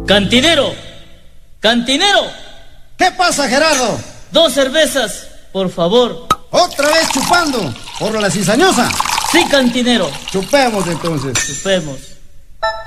Cantinero, cantinero. ¿Qué pasa, Gerardo? 2 cervezas, por favor. ¿Otra vez chupando? ¿Por la cizañosa? Sí, cantinero. Chupemos entonces. Chupemos.